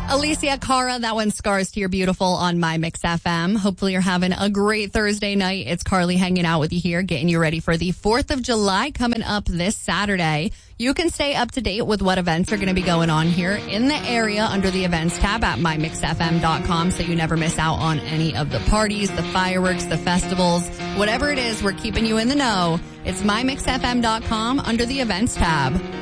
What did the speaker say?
Alicia Cara, that one, Scars to Your Beautiful on My Mix FM. Hopefully you're having a great Thursday night. It's Carly hanging out with you here, getting you ready for the 4th of July coming up this Saturday. You can stay up to date with what events are going to be going on here in the area under the events tab at mymixfm.com, so you never miss out on any of the parties, the fireworks, the festivals, whatever it is, we're keeping you in the know. It's mymixfm.com under the events tab.